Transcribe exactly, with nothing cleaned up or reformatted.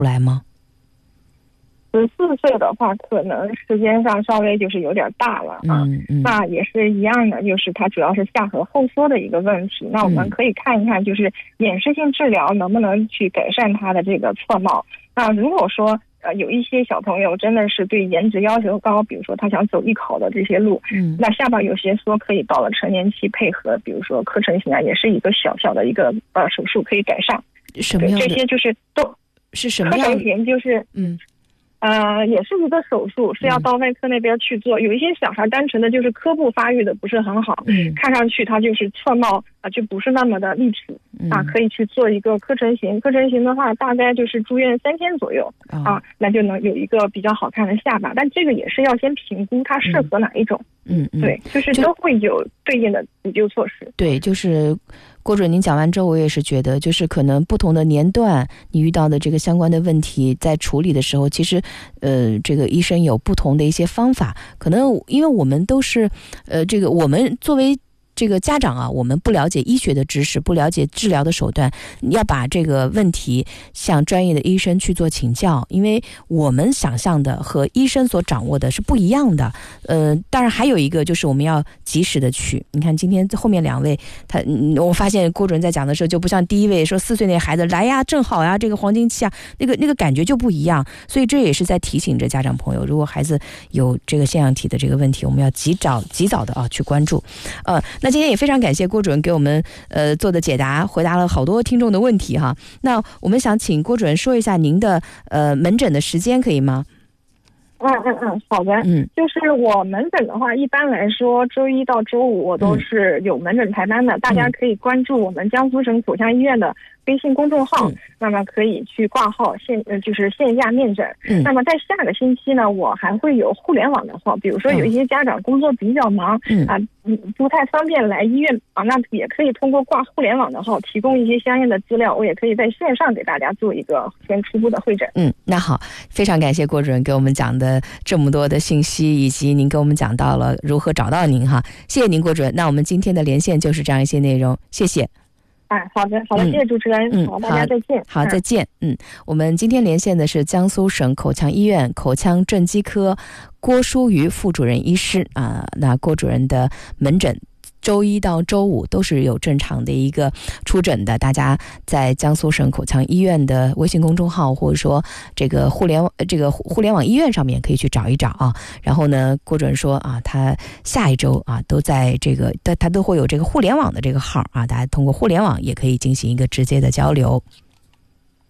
来吗？ 十四岁的话，可能时间上稍微就是有点大了啊。 嗯嗯， 那也是一样的，就是它主要是下颌后缩的一个问题。那我们可以看一看，就是掩饰性治疗能不能去改善它的这个侧帽。那如果说呃有一些小朋友真的是对颜值要求高，比如说他想走艺考的这些路，嗯，那下巴有些缩可以到了成年期配合，比如说课程型啊，也是一个小小的一个呃手术可以改善。 什么样的？ 这些就是都是什么样的？ 课程型就是嗯。 呃，也是一个手术，是要到外科那边去做。嗯、有一些小孩单纯的就是颌部发育的不是很好，嗯，看上去他就是侧帽啊，就不是那么的立体，嗯、啊，可以去做一个科成型。科成型的话，大概就是住院三天左右、哦、啊，那就能有一个比较好看的下巴。但这个也是要先评估它适合哪一种，嗯嗯，对，就是都会有对应的补救措施。 对，就是郭主任您讲完之后，我也是觉得就是可能不同的年段你遇到的这个相关的问题在处理的时候，其实呃这个医生有不同的一些方法，可能因为我们都是呃这个我们作为这个家长啊，我们不了解医学的知识，不了解治疗的手段，要把这个问题向专业的医生去做请教，因为我们想象的和医生所掌握的是不一样的。呃，当然还有一个就是我们要及时的去，你看今天后面两位，他我发现郭主任在讲的时候就不像第一位说四岁那孩子来呀，正好呀，这个黄金期啊，那个那个感觉就不一样，所以这也是在提醒着家长朋友，如果孩子有这个腺样体的这个问题，我们要及早及早的啊去关注。呃，那今天也非常感谢郭主任给我们呃做的解答，回答了好多听众的问题哈。那我们想请郭主任说一下您的呃门诊的时间，可以吗？ 嗯嗯嗯，好的。嗯，就是我门诊的话，一般来说周一到周五我都是有门诊排班的，嗯、大家可以关注我们江苏省口腔医院的微信公众号，嗯、那么可以去挂号线呃就是线下面诊。嗯，那么在下个星期呢，我还会有互联网的号，比如说有一些家长工作比较忙，嗯啊嗯不太方便来医院啊，那也可以通过挂互联网的号提供一些相应的资料，我也可以在线上给大家做一个先初步的会诊。 嗯，那好，非常感谢郭主任给我们讲的这么多的信息，以及您给我们讲到了如何找到您哈，谢谢您郭主任。那我们今天的连线就是这样一些内容，谢谢。 哎，好的，好的，谢谢主持人。嗯，好，大家再见。 好，再见。嗯，我们今天连线的是江苏省口腔医院口腔正畸科郭淑瑜副主任医师啊。那郭主任的门诊周一到周五都是有正常的一个出诊的，大家在江苏省口腔医院的微信公众号或者说这个互联这个互联网医院上面可以去找一找啊。然后呢，郭主任说啊，他下一周啊都在这个他他都会有这个互联网的这个号啊，大家通过互联网也可以进行一个直接的交流。